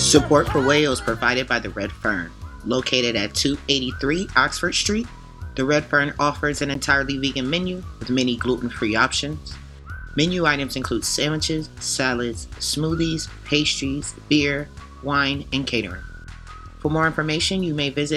Support for WAYO is provided by the Red Fern. Located at 283 Oxford Street, the Red Fern offers an entirely vegan menu with many gluten-free options. Menu items include sandwiches, salads, smoothies, pastries, beer, wine, and catering. For more information, you may visit